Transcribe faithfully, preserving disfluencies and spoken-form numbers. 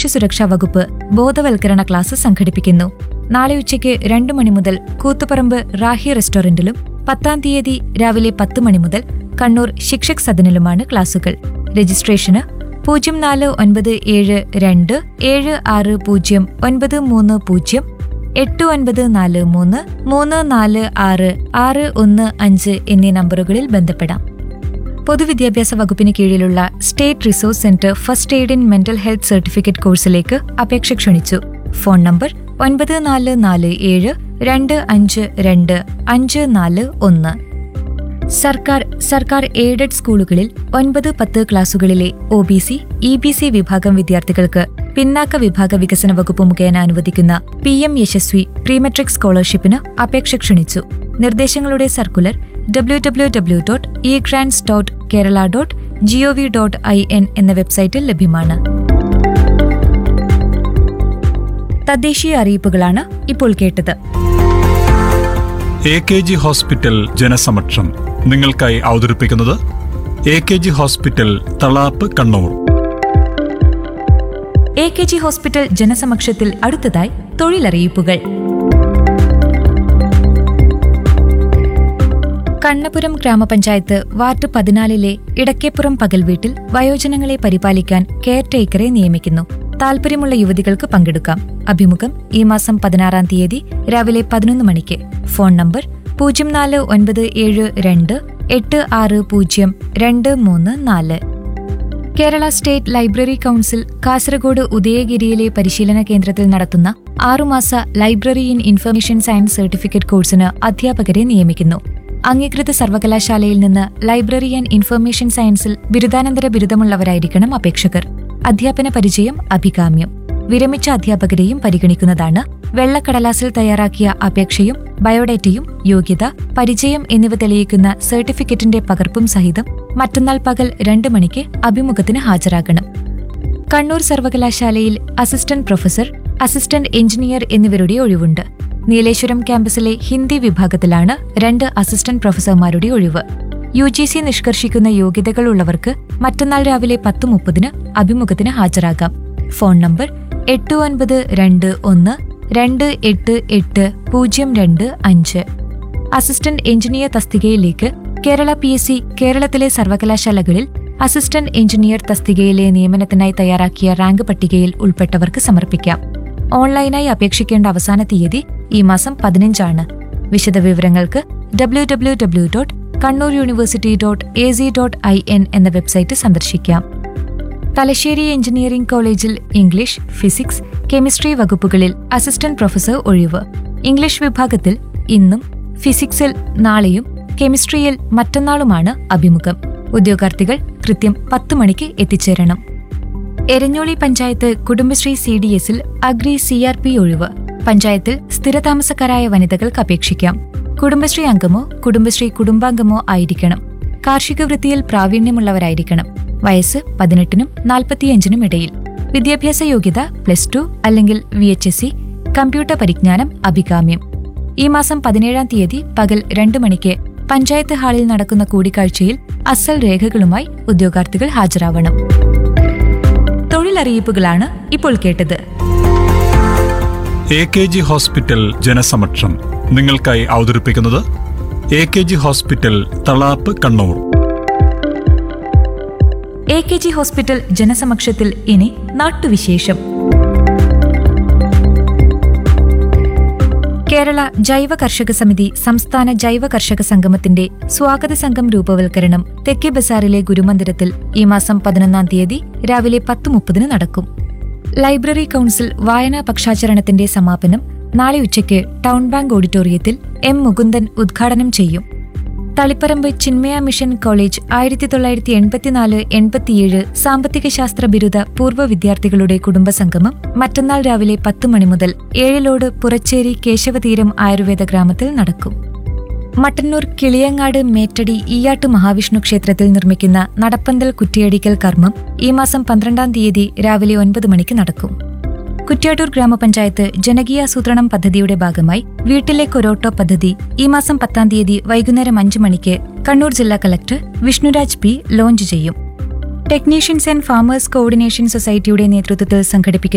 ഭക്ഷ്യസുരക്ഷാ വകുപ്പ് ബോധവൽക്കരണ ക്ലാസ് സംഘടിപ്പിക്കുന്നു. നാളെ ഉച്ചയ്ക്ക് രണ്ടു മണി മുതൽ കൂത്തുപറമ്പ് റാഹി റെസ്റ്റോറന്റിലും പത്താം തീയതി രാവിലെ പത്ത് മണി മുതൽ കണ്ണൂർ ശിക്ഷക് സദനിലുമാണ് ക്ലാസുകൾ. രജിസ്ട്രേഷന് പൂജ്യം നാല് ഒൻപത് ഏഴ് രണ്ട് ഏഴ് ആറ് പൂജ്യം ഒൻപത് മൂന്ന് പൂജ്യം എട്ട് ഒൻപത് നാല് മൂന്ന് മൂന്ന് നാല് ആറ് ആറ് ഒന്ന് അഞ്ച് എന്നീ നമ്പറുകളിൽ ബന്ധപ്പെടാം. പൊതുവിദ്യാഭ്യാസ വകുപ്പിന് കീഴിലുള്ള state resource centre first aid in mental health certificate കോഴ്സിലേക്ക് അപേക്ഷ ക്ഷണിച്ചു. ഫോൺ നമ്പർ ഒൻപത് നാല് നാല് ഏഴ് രണ്ട് അഞ്ച് രണ്ട് അഞ്ച് നാല് ഒന്ന്. സർക്കാർ സർക്കാർ എയ്ഡഡ് സ്കൂളുകളിൽ ഒൻപത് പത്ത് ക്ലാസുകളിലെ O B C E B C വിഭാഗം വിദ്യാർത്ഥികൾക്ക് പിന്നാക്ക വിഭാഗ വികസന വകുപ്പ് മുഖേന അനുവദിക്കുന്ന പി എം യശസ്വി പ്രീമെട്രിക് സ്കോളർഷിപ്പിന് അപേക്ഷ ക്ഷണിച്ചു. നിർദ്ദേശങ്ങളുടെ circular W W W dot E grants dot Kerala dot G O V dot I N എന്ന വെബ്സൈറ്റിൽ ലഭ്യമാണ്. തദ്ദേശീയ അറിയിപ്പുകളാണ് ഇപ്പോൾ കേട്ടത്. എ കെ ജി ഹോസ്പിറ്റൽ ജനസമക്ഷം നിങ്ങൾക്കായി അവതരിപ്പിക്കുന്നത് A K G hospital Thalap Kannur. A K G hospital ജനസമക്ഷത്തിൽ അടുത്തതായി തൊഴിലറിയിപ്പുകൾ. കണ്ണപുരം ഗ്രാമപഞ്ചായത്ത് വാർഡ് പതിനാലിലെ ഇടക്കേപ്പുറം പകൽ വീട്ടിൽ വയോജനങ്ങളെ പരിപാലിക്കാൻ കെയർ ടേക്കറെ നിയമിക്കുന്നു. താൽപര്യമുള്ള യുവതികൾക്ക് പങ്കെടുക്കാം. അഭിമുഖം ഈ മാസം പതിനാറാം തീയതി രാവിലെ പതിനൊന്ന് മണിക്ക്. ഫോൺ നമ്പർ പൂജ്യം നാല് ഒൻപത് ഏഴ് രണ്ട് എട്ട് ആറ് പൂജ്യം രണ്ട് മൂന്ന് നാല്. Kerala state library council Kasaragod ഉദയഗിരിയിലെ പരിശീലന കേന്ദ്രത്തിൽ നടത്തുന്ന ആറുമാസ library in information science certificate കോഴ്സിന് അധ്യാപകരെ നിയമിക്കുന്നു. അംഗീകൃത സർവകലാശാലയിൽ നിന്ന് ലൈബ്രറി ആൻഡ് ഇൻഫർമേഷൻ സയൻസിൽ ബിരുദാനന്തര ബിരുദമുള്ളവരായിരിക്കണം അപേക്ഷകർ. അധ്യാപന പരിചയം അഭികാമ്യം. വിരമിച്ച അധ്യാപകരെയും പരിഗണിക്കുന്നതാണ്. വെള്ളക്കടലാസിൽ തയ്യാറാക്കിയ അപേക്ഷയും ബയോഡേറ്റയും യോഗ്യത, പരിചയം എന്നിവ തെളിയിക്കുന്ന സർട്ടിഫിക്കറ്റിന്റെ പകർപ്പും സഹിതം മറ്റന്നാൾ പകൽ രണ്ട് മണിക്ക് അഭിമുഖത്തിന് ഹാജരാകണം. കണ്ണൂർ സർവകലാശാലയിൽ അസിസ്റ്റന്റ് പ്രൊഫസർ, അസിസ്റ്റന്റ് എഞ്ചിനീയർ എന്നിവരുടെ ഒഴിവുണ്ട്. നീലേശ്വരം ക്യാമ്പസിലെ ഹിന്ദി വിഭാഗത്തിലാണ് രണ്ട് അസിസ്റ്റന്റ് പ്രൊഫസർമാരുടെ ഒഴിവ്. യു ജി സി നിഷ്കർഷിക്കുന്ന യോഗ്യതകൾ ഉള്ളവർക്ക് മറ്റന്നാൾ രാവിലെ പത്ത് മുപ്പതിന് അഭിമുഖത്തിന് ഹാജരാകാം. ഫോൺ നമ്പർ എട്ട് ഒൻപത് രണ്ട് ഒന്ന് രണ്ട് എട്ട് എട്ട് പൂജ്യം രണ്ട് അഞ്ച്. അസിസ്റ്റന്റ് എഞ്ചിനീയർ തസ്തികയിലേക്ക് കേരള പി എസ് സി കേരളത്തിലെ സർവകലാശാലകളിൽ അസിസ്റ്റന്റ് എഞ്ചിനീയർ തസ്തികയിലെ നിയമനത്തിനായി തയ്യാറാക്കിയ റാങ്ക് പട്ടികയിൽ ഉൾപ്പെട്ടവർക്ക് സമർപ്പിക്കാം. ഓൺലൈനായി അപേക്ഷിക്കേണ്ട അവസാന തീയതി ഈ മാസം പതിനഞ്ചാണ്. വിശദവിവരങ്ങൾക്ക് W W W dot Kannur university dot A C dot I N എന്ന വെബ്സൈറ്റ് സന്ദർശിക്കാം. തലശ്ശേരി എഞ്ചിനീയറിംഗ് കോളേജിൽ ഇംഗ്ലീഷ്, ഫിസിക്സ്, കെമിസ്ട്രി വകുപ്പുകളിൽ അസിസ്റ്റന്റ് പ്രൊഫസർ ഒഴിവ്. ഇംഗ്ലീഷ് വിഭാഗത്തിൽ ഇന്നും, ഫിസിക്സിൽ നാളെയും കെമിസ്ട്രിയിൽ മറ്റന്നാളുമാണ് അഭിമുഖം. ഉദ്യോഗാർത്ഥികൾ കൃത്യം പത്ത് മണിക്ക് എത്തിച്ചേരണം. എരഞ്ഞോളി പഞ്ചായത്ത് കുടുംബശ്രീ സി ഡി എസിൽ അഗ്രി സി ആർ പി ഒഴിവ്. പഞ്ചായത്തിൽ സ്ഥിരതാമസക്കാരായ വനിതകൾക്ക് അപേക്ഷിക്കാം. കുടുംബശ്രീ അംഗമോ കുടുംബശ്രീ കുടുംബാംഗമോ ആയിരിക്കണം. കാർഷിക വൃത്തിയിൽ പ്രാവീണ്യമുള്ളവരായിരിക്കണം. വയസ്സ് പതിനെട്ടിനും നാൽപ്പത്തിയഞ്ചിനും ഇടയിൽ. വിദ്യാഭ്യാസ യോഗ്യത പ്ലസ് ടു അല്ലെങ്കിൽ V H S C. Computer പരിജ്ഞാനം അഭികാമ്യം. ഈ മാസം പതിനേഴാം തീയതി പകൽ രണ്ട് മണിക്ക് പഞ്ചായത്ത് ഹാളിൽ നടക്കുന്ന കൂടിക്കാഴ്ചയിൽ അസൽ രേഖകളുമായി ഉദ്യോഗാർത്ഥികൾ ഹാജരാവണം. തൊഴിലറിയിപ്പുകളാണ് ഇപ്പോൾ കേട്ടത്. എ കെ ജി ഹോസ്പിറ്റൽ ജനസമക്ഷം നിങ്ങൾക്കായി അവതരിപ്പിക്കുന്നത് A K G hospital Thalap Kannur. A K G hospital ജനസമക്ഷത്തിൽ ഇനി നാട്ടുവിശേഷം. കേരള ജൈവ കർഷക സമിതി സംസ്ഥാന ജൈവ കർഷക സംഗമത്തിന്റെ സ്വാഗത സംഘം രൂപവൽക്കരണം തെക്കേ ബസാറിലെ ഗുരുമന്ദിരത്തിൽ ഈ മാസം പതിനൊന്നാം തീയതി രാവിലെ പത്ത് മുപ്പതിന് നടക്കും. ലൈബ്രറി കൌൺസിൽ വായനാ പക്ഷാചരണത്തിന്റെ സമാപനം നാളെ ഉച്ചയ്ക്ക് ടൗൺ ബാങ്ക് ഓഡിറ്റോറിയത്തിൽ എം മുകുന്ദൻ ഉദ്ഘാടനം ചെയ്യും. തളിപ്പറമ്പ് ചിന്മയ മിഷൻ കോളേജ് ആയിരത്തി തൊള്ളായിരത്തി എൺപത്തിനാല് എൺപത്തിയേഴ് സാമ്പത്തിക ശാസ്ത്ര ബിരുദ പൂർവ്വ വിദ്യാർത്ഥികളുടെ കുടുംബസംഗമം മറ്റന്നാൾ രാവിലെ പത്ത് മണി മുതൽ ഏഴിലോട് പുറച്ചേരി കേശവതീരം ആയുർവേദ ഗ്രാമത്തിൽ നടക്കും. മട്ടന്നൂർ കിളിയങ്ങാട് മേറ്റടി ഈയാട്ട് മഹാവിഷ്ണു ക്ഷേത്രത്തിൽ നിർമ്മിക്കുന്ന നടപ്പന്തൽ കുറ്റിയടിക്കൽ കർമ്മം ഈ മാസം പന്ത്രണ്ടാം തീയതി രാവിലെ ഒൻപത് മണിക്ക് നടക്കും. കുറ്റ്യാട്ടൂർ ഗ്രാമപഞ്ചായത്ത് ജനകീയാസൂത്രണം പദ്ധതിയുടെ ഭാഗമായി വീട്ടിലെ കൊരോട്ടോ പദ്ധതി ഈ മാസം പത്താം തീയതി വൈകുന്നേരം അഞ്ചു മണിക്ക് കണ്ണൂർ ജില്ലാ കളക്ടർ വിഷ്ണുരാജ് പി ലോഞ്ച് ചെയ്യും. ടെക്നീഷ്യൻസ് ആൻഡ് ഫാമേഴ്സ് കോർഡിനേഷൻ സൊസൈറ്റിയുടെ നേതൃത്വത്തിൽ സംഘടിപ്പിക്കുന്ന